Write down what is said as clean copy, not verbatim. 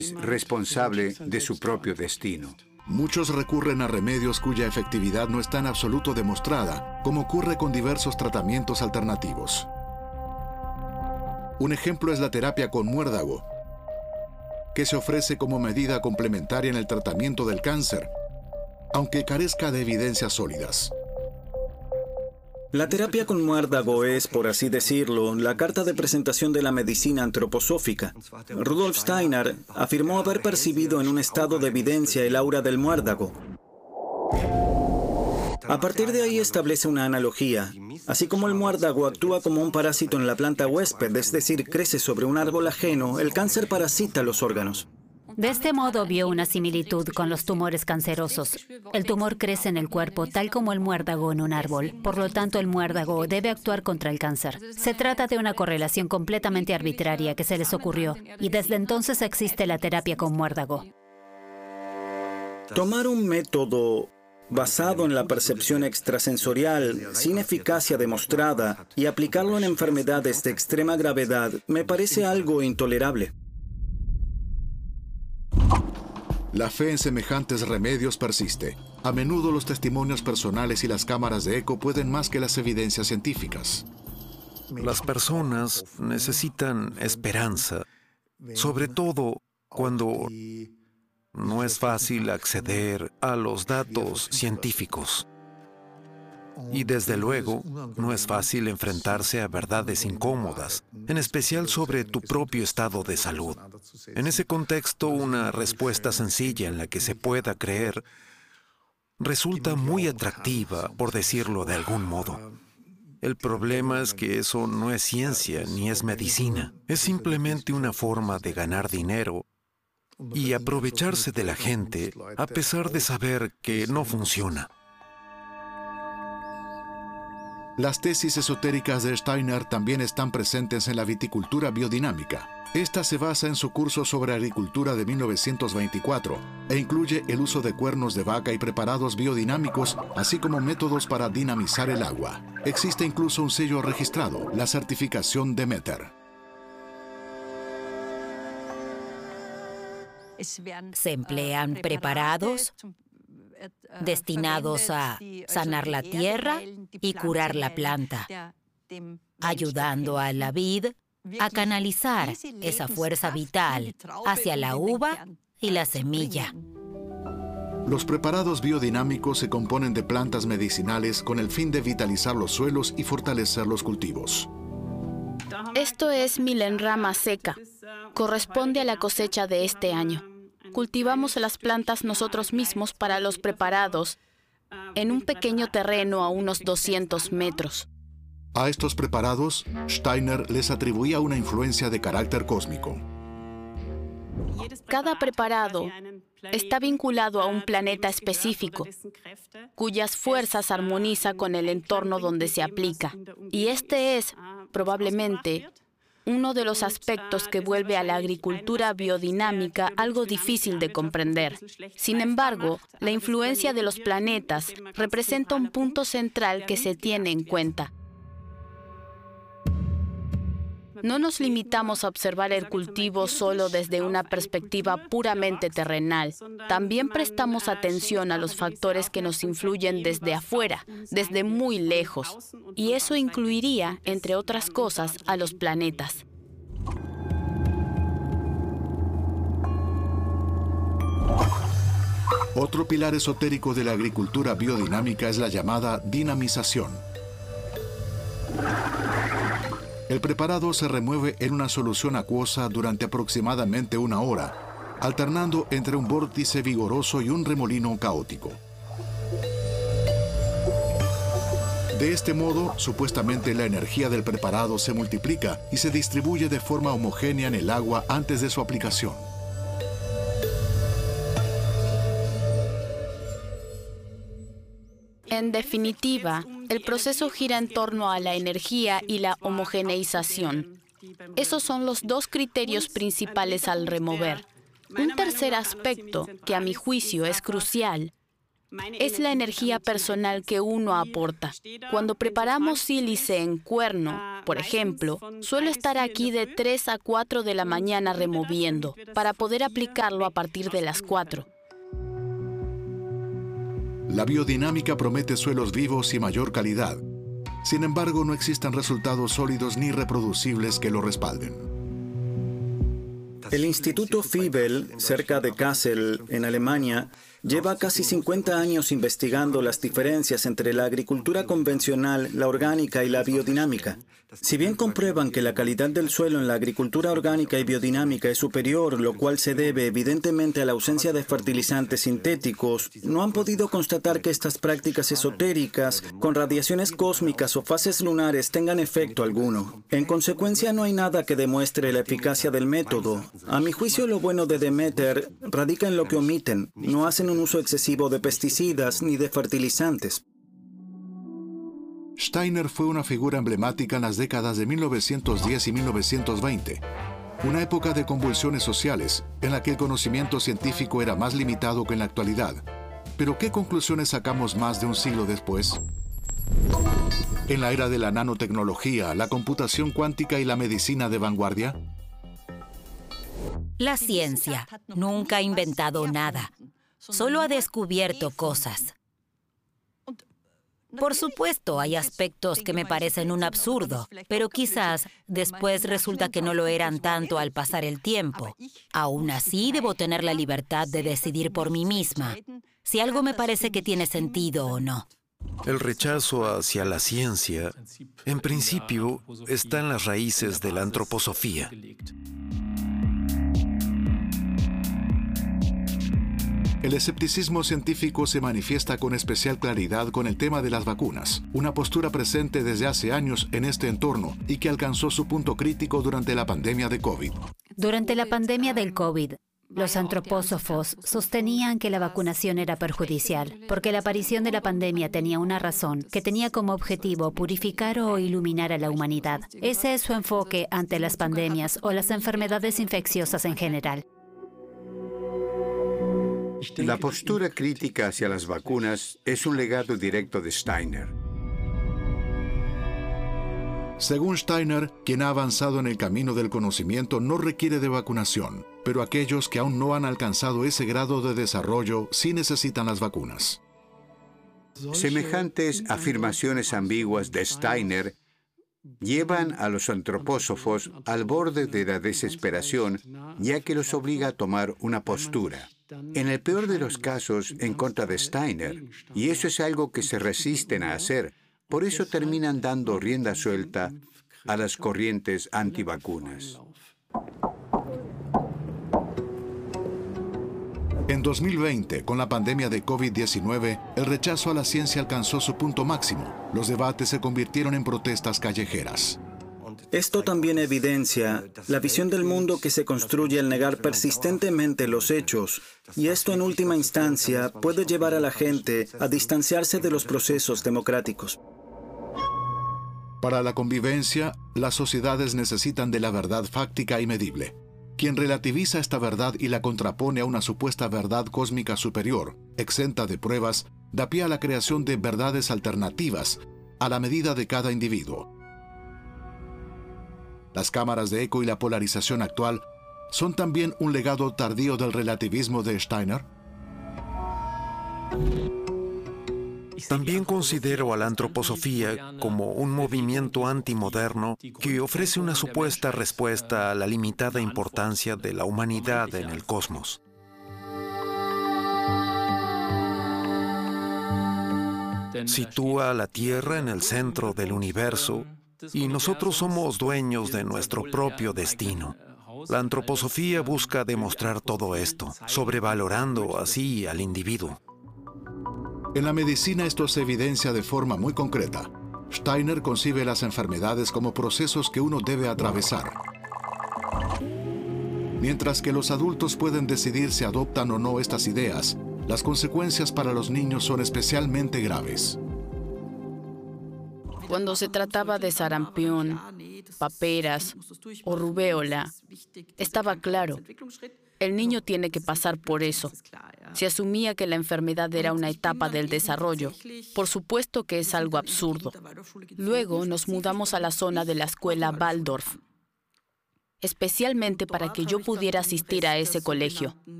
es responsable de su propio destino. Muchos recurren a remedios cuya efectividad no está en absoluto demostrada, como ocurre con diversos tratamientos alternativos. Un ejemplo es la terapia con muérdago, que se ofrece como medida complementaria en el tratamiento del cáncer, aunque carezca de evidencias sólidas. La terapia con muérdago es, por así decirlo, la carta de presentación de la medicina antroposófica. Rudolf Steiner afirmó haber percibido en un estado de evidencia el aura del muérdago. A partir de ahí establece una analogía. Así como el muérdago actúa como un parásito en la planta huésped, es decir, crece sobre un árbol ajeno, el cáncer parasita los órganos. De este modo vio una similitud con los tumores cancerosos. El tumor crece en el cuerpo tal como el muérdago en un árbol. Por lo tanto, el muérdago debe actuar contra el cáncer. Se trata de una correlación completamente arbitraria que se les ocurrió, y desde entonces existe la terapia con muérdago. Tomar un método basado en la percepción extrasensorial, sin eficacia demostrada, y aplicarlo en enfermedades de extrema gravedad, me parece algo intolerable. La fe en semejantes remedios persiste. A menudo los testimonios personales y las cámaras de eco pueden más que las evidencias científicas. Las personas necesitan esperanza, sobre todo cuando no es fácil acceder a los datos científicos. Y desde luego, no es fácil enfrentarse a verdades incómodas, en especial sobre tu propio estado de salud. En ese contexto, una respuesta sencilla en la que se pueda creer resulta muy atractiva, por decirlo de algún modo. El problema es que eso no es ciencia ni es medicina. Es simplemente una forma de ganar dinero y aprovecharse de la gente a pesar de saber que no funciona. Las tesis esotéricas de Steiner también están presentes en la viticultura biodinámica. Esta se basa en su curso sobre agricultura de 1924 e incluye el uso de cuernos de vaca y preparados biodinámicos, así como métodos para dinamizar el agua. Existe incluso un sello registrado, la certificación Demeter. Se emplean preparados destinados a sanar la tierra y curar la planta, ayudando a la vid a canalizar esa fuerza vital hacia la uva y la semilla. Los preparados biodinámicos se componen de plantas medicinales con el fin de vitalizar los suelos y fortalecer los cultivos. Esto es milenrama seca. Corresponde a la cosecha de este año. Cultivamos las plantas nosotros mismos para los preparados en un pequeño terreno a unos 200 metros. A estos preparados, Steiner les atribuía una influencia de carácter cósmico. Cada preparado está vinculado a un planeta específico, cuyas fuerzas armoniza con el entorno donde se aplica. Y este es, probablemente, uno de los aspectos que vuelve a la agricultura biodinámica algo difícil de comprender. Sin embargo, la influencia de los planetas representa un punto central que se tiene en cuenta. No nos limitamos a observar el cultivo solo desde una perspectiva puramente terrenal. También prestamos atención a los factores que nos influyen desde afuera, desde muy lejos. Y eso incluiría, entre otras cosas, a los planetas. Otro pilar esotérico de la agricultura biodinámica es la llamada dinamización. El preparado se remueve en una solución acuosa durante aproximadamente 1 hora, alternando entre un vórtice vigoroso y un remolino caótico. De este modo, supuestamente la energía del preparado se multiplica y se distribuye de forma homogénea en el agua antes de su aplicación. En definitiva, el proceso gira en torno a la energía y la homogeneización. Esos son los dos criterios principales al remover. Un tercer aspecto, que a mi juicio es crucial, es la energía personal que uno aporta. Cuando preparamos sílice en cuerno, Por ejemplo, suelo estar aquí de 3 a 4 de la mañana removiendo para poder aplicarlo a partir de las 4. La biodinámica promete suelos vivos y mayor calidad. Sin embargo, no existen resultados sólidos ni reproducibles que lo respalden. El Instituto Fibel, cerca de Kassel, en Alemania, lleva casi 50 años investigando las diferencias entre la agricultura convencional, la orgánica y la biodinámica. Si bien comprueban que la calidad del suelo en la agricultura orgánica y biodinámica es superior, lo cual se debe evidentemente a la ausencia de fertilizantes sintéticos, no han podido constatar que estas prácticas esotéricas, con radiaciones cósmicas o fases lunares, tengan efecto alguno. En consecuencia, no hay nada que demuestre la eficacia del método. A mi juicio, lo bueno de Demeter radica en lo que omiten. No hacen un uso excesivo de pesticidas ni de fertilizantes. Steiner fue una figura emblemática en las décadas de 1910 y 1920, una época de convulsiones sociales en la que el conocimiento científico era más limitado que en la actualidad. Pero ¿qué conclusiones sacamos más de un siglo después? En la era de la nanotecnología, la computación cuántica y la medicina de vanguardia. La ciencia nunca ha inventado nada, solo ha descubierto cosas. Por supuesto, hay aspectos que me parecen un absurdo, pero quizás después resulta que no lo eran tanto al pasar el tiempo. Aún así, debo tener la libertad de decidir por mí misma si algo me parece que tiene sentido o no. El rechazo hacia la ciencia, en principio, está en las raíces de la antroposofía. El escepticismo científico se manifiesta con especial claridad con el tema de las vacunas, una postura presente desde hace años en este entorno y que alcanzó su punto crítico durante la pandemia de COVID. Durante la pandemia del COVID, los antropósofos sostenían que la vacunación era perjudicial, porque la aparición de la pandemia tenía una razón, que tenía como objetivo purificar o iluminar a la humanidad. Ese es su enfoque ante las pandemias o las enfermedades infecciosas en general. La postura crítica hacia las vacunas es un legado directo de Steiner. Según Steiner, quien ha avanzado en el camino del conocimiento no requiere de vacunación, pero aquellos que aún no han alcanzado ese grado de desarrollo sí necesitan las vacunas. Semejantes afirmaciones ambiguas de Steiner llevan a los antropósofos al borde de la desesperación, ya que los obliga a tomar una postura. En el peor de los casos, en contra de Steiner, y eso es algo que se resisten a hacer. Por eso terminan dando rienda suelta a las corrientes antivacunas. En 2020, con la pandemia de COVID-19, el rechazo a la ciencia alcanzó su punto máximo. Los debates se convirtieron en protestas callejeras. Esto también evidencia la visión del mundo que se construye al negar persistentemente los hechos, y esto en última instancia puede llevar a la gente a distanciarse de los procesos democráticos. Para la convivencia, las sociedades necesitan de la verdad fáctica y medible. Quien relativiza esta verdad y la contrapone a una supuesta verdad cósmica superior, exenta de pruebas, da pie a la creación de verdades alternativas a la medida de cada individuo. Las cámaras de eco y la polarización actual son también un legado tardío del relativismo de Steiner. También considero a la antroposofía como un movimiento antimoderno que ofrece una supuesta respuesta a la limitada importancia de la humanidad en el cosmos. Sitúa a la Tierra en el centro del universo y nosotros somos dueños de nuestro propio destino. La antroposofía busca demostrar todo esto, sobrevalorando así al individuo. En la medicina esto se evidencia de forma muy concreta. Steiner concibe las enfermedades como procesos que uno debe atravesar. Mientras que los adultos pueden decidir si adoptan o no estas ideas, las consecuencias para los niños son especialmente graves. Cuando se trataba de sarampión, paperas o rubéola, estaba claro, el niño tiene que pasar por eso. Se asumía que la enfermedad era una etapa del desarrollo. Por supuesto que es algo absurdo. Luego nos mudamos a la zona de la escuela Waldorf, especialmente para que yo pudiera asistir a ese colegio.